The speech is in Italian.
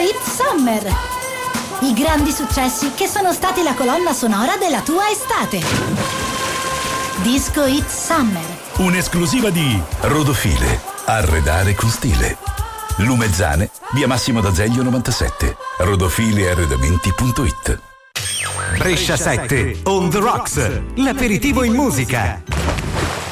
Hit Summer. I grandi successi che sono stati la colonna sonora della tua estate. Disco Hit Summer. Un'esclusiva di Rodofile. Arredare con stile. Lumezzane, via Massimo d'Azeglio 97. Rodofilearredamenti.it. Brescia 7, On The Rocks, l'aperitivo in musica.